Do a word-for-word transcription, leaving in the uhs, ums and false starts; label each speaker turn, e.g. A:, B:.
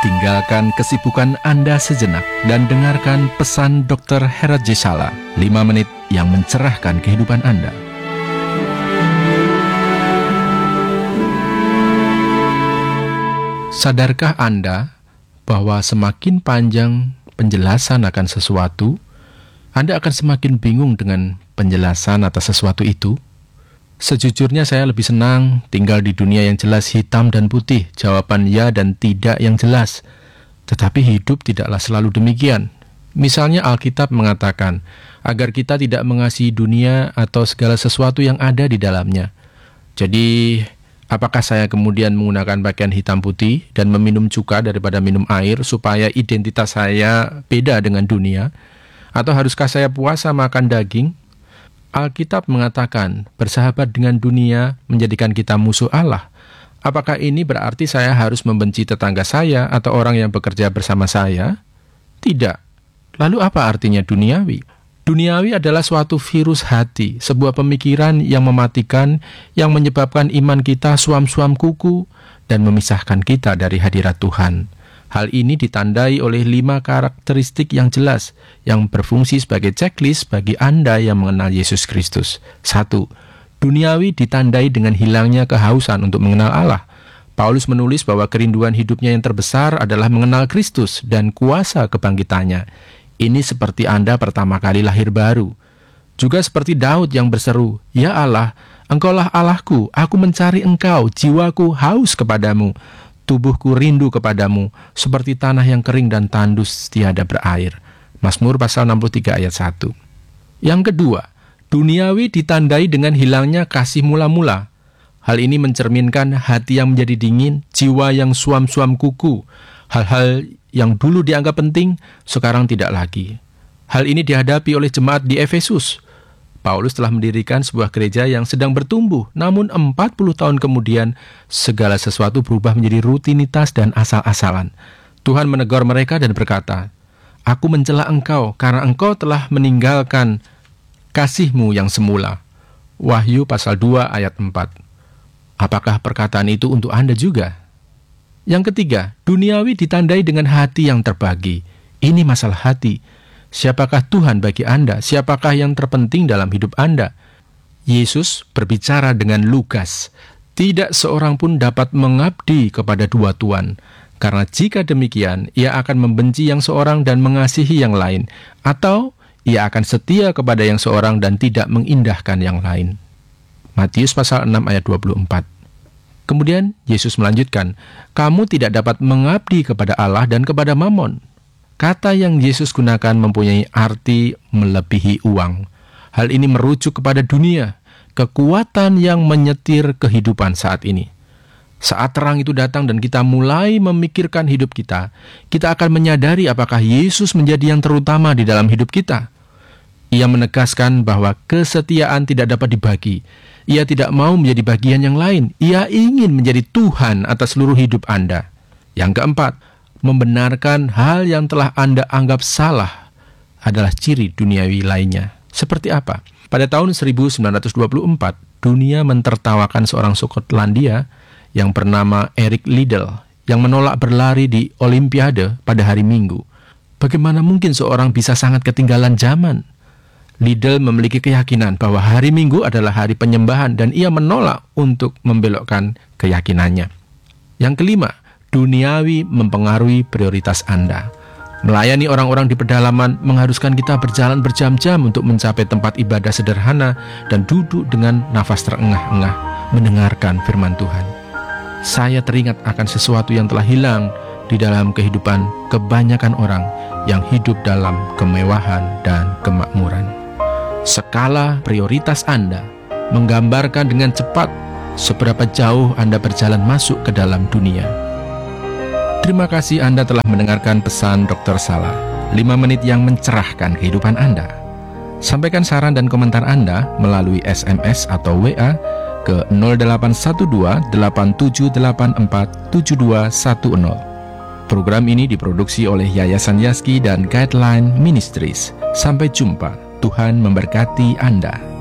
A: Tinggalkan kesibukan Anda sejenak dan dengarkan pesan dokter Herat J. Sala, lima menit yang mencerahkan kehidupan Anda. Sadarkah Anda bahwa semakin panjang penjelasan akan sesuatu, Anda akan semakin bingung dengan penjelasan atas sesuatu itu? Sejujurnya saya lebih senang tinggal di dunia yang jelas hitam dan putih, jawaban ya dan tidak yang jelas. Tetapi hidup tidaklah selalu demikian. Misalnya Alkitab mengatakan, agar kita tidak mengasihi dunia atau segala sesuatu yang ada di dalamnya. Jadi, apakah saya kemudian menggunakan pakaian hitam putih dan meminum cuka daripada minum air supaya identitas saya beda dengan dunia? Atau haruskah saya puasa makan daging? Alkitab mengatakan, bersahabat dengan dunia menjadikan kita musuh Allah. Apakah ini berarti saya harus membenci tetangga saya atau orang yang bekerja bersama saya? Tidak. Lalu apa artinya duniawi? Duniawi adalah suatu virus hati, sebuah pemikiran yang mematikan, yang menyebabkan iman kita suam-suam kuku dan memisahkan kita dari hadirat Tuhan. Hal ini ditandai oleh lima karakteristik yang jelas, yang berfungsi sebagai checklist bagi Anda yang mengenal Yesus Kristus. Satu, duniawi ditandai dengan hilangnya kehausan untuk mengenal Allah. Paulus menulis bahwa kerinduan hidupnya yang terbesar adalah mengenal Kristus dan kuasa kebangkitannya. Ini seperti Anda pertama kali lahir baru. Juga seperti Daud yang berseru, "Ya Allah, Engkaulah Allahku, aku mencari Engkau, jiwaku haus kepadamu. Tubuhku rindu kepadamu, seperti tanah yang kering dan tandus tiada berair." Mazmur pasal enam puluh tiga ayat satu. Yang kedua, duniawi ditandai dengan hilangnya kasih mula-mula. Hal ini mencerminkan hati yang menjadi dingin, jiwa yang suam-suam kuku. Hal-hal yang dulu dianggap penting, sekarang tidak lagi. Hal ini dihadapi oleh jemaat di Efesus. Paulus telah mendirikan sebuah gereja yang sedang bertumbuh, namun empat puluh tahun kemudian, segala sesuatu berubah menjadi rutinitas dan asal-asalan. Tuhan menegur mereka dan berkata, "Aku mencela engkau, karena engkau telah meninggalkan kasihmu yang semula." Wahyu pasal dua ayat empat. Apakah perkataan itu untuk Anda juga? Yang ketiga, duniawi ditandai dengan hati yang terbagi. Ini masalah hati. Siapakah Tuhan bagi Anda? Siapakah yang terpenting dalam hidup Anda? Yesus berbicara dengan Lukas. Tidak seorang pun dapat mengabdi kepada dua tuan. Karena jika demikian, ia akan membenci yang seorang dan mengasihi yang lain. Atau ia akan setia kepada yang seorang dan tidak mengindahkan yang lain. Matius pasal enam ayat dua puluh empat. Kemudian Yesus melanjutkan, "Kamu tidak dapat mengabdi kepada Allah dan kepada Mamon." Kata yang Yesus gunakan mempunyai arti melebihi uang. Hal ini merujuk kepada dunia, kekuatan yang menyetir kehidupan saat ini. Saat terang itu datang dan kita mulai memikirkan hidup kita, kita akan menyadari apakah Yesus menjadi yang terutama di dalam hidup kita. Ia menegaskan bahwa kesetiaan tidak dapat dibagi. Ia tidak mau menjadi bagian yang lain. Ia ingin menjadi Tuhan atas seluruh hidup Anda. Yang keempat, membenarkan hal yang telah Anda anggap salah adalah ciri duniawi lainnya. Seperti apa? Pada tahun seribu sembilan ratus dua puluh empat, dunia mentertawakan seorang Skotlandia yang bernama Eric Liddell yang menolak berlari di Olimpiade pada hari Minggu. Bagaimana mungkin seorang bisa sangat ketinggalan zaman? Liddell memiliki keyakinan bahwa hari Minggu adalah hari penyembahan dan ia menolak untuk membelokkan keyakinannya. Yang kelima, duniawi mempengaruhi prioritas Anda. Melayani orang-orang di pedalaman mengharuskan kita berjalan berjam-jam untuk mencapai tempat ibadah sederhana dan duduk dengan nafas terengah-engah mendengarkan firman Tuhan. Saya teringat akan sesuatu yang telah hilang di dalam kehidupan kebanyakan orang yang hidup dalam kemewahan dan kemakmuran. Skala prioritas Anda menggambarkan dengan cepat seberapa jauh Anda berjalan masuk ke dalam dunia. Terima kasih Anda telah mendengarkan pesan dokter Sala, lima menit yang mencerahkan kehidupan Anda. Sampaikan saran dan komentar Anda melalui S M S atau W A ke nol delapan satu dua delapan tujuh delapan empat tujuh dua satu nol. Program ini diproduksi oleh Yayasan Yaski dan Guideline Ministries. Sampai jumpa. Tuhan memberkati Anda.